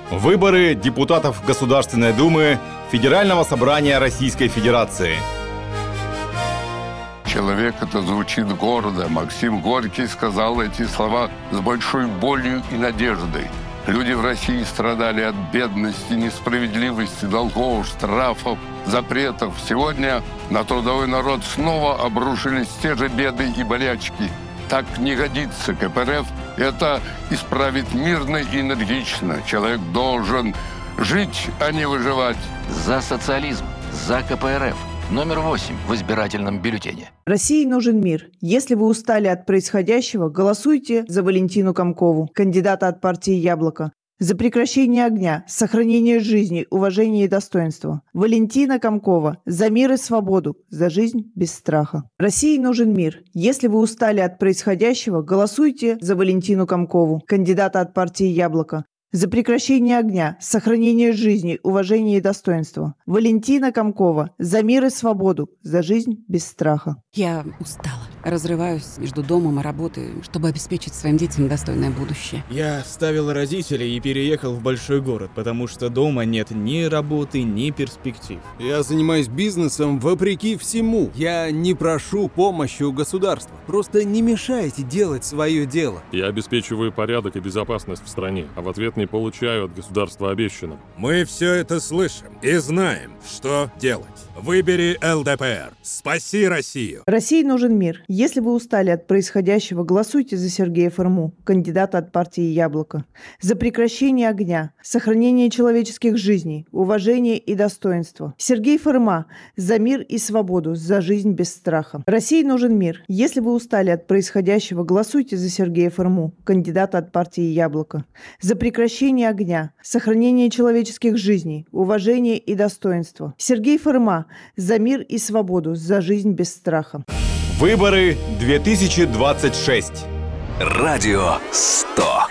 Выборы депутатов Государственной Думы Федерального собрания Российской Федерации. Человек это звучит гордо. Максим Горький сказал эти слова с большой болью и надеждой. Люди в России страдали от бедности, несправедливости, долгов, штрафов, запретов. Сегодня на трудовой народ снова обрушились те же беды и болячки. Так не годится. КПРФ это исправит мирно и энергично. Человек должен жить, а не выживать. За социализм, за КПРФ. Номер 8 в избирательном бюллетене. России нужен мир. Если вы устали от происходящего, голосуйте за Валентину Комкову, кандидата от партии «Яблоко». За прекращение огня, сохранение жизни, уважение и достоинства. Валентина Комкова. За мир и свободу. За жизнь без страха. России нужен мир. Если вы устали от происходящего, голосуйте за Валентину Комкову, кандидата от партии «Яблоко». За прекращение огня, сохранение жизни, уважение и достоинства. Валентина Комкова. За мир и свободу. За жизнь без страха. Я устала. Разрываюсь между домом и работой, чтобы обеспечить своим детям достойное будущее. Я оставил родителей и переехал в большой город, потому что дома нет ни работы, ни перспектив. Я занимаюсь бизнесом вопреки всему. Я не прошу помощи у государства. Просто не мешайте делать свое дело. Я обеспечиваю порядок и безопасность в стране, а в ответ не получаю от государства обещанного. Мы все это слышим и знаем, что делать. Выбери ЛДПР. Спаси Россию. России нужен мир. Если вы устали от происходящего, голосуйте за Сергея Фырму, кандидата от партии «Яблоко». За прекращение огня, сохранение человеческих жизней, уважение и достоинство. Сергей Фырма. За мир и свободу, за жизнь без страха. России нужен мир. Если вы устали от происходящего, голосуйте за Сергея Фырму, кандидата от партии «Яблоко». За прекращение огня, сохранение человеческих жизней, уважение и достоинство. Сергей Фырма. За мир и свободу, за жизнь без страха. Выборы 2026. Радио 100.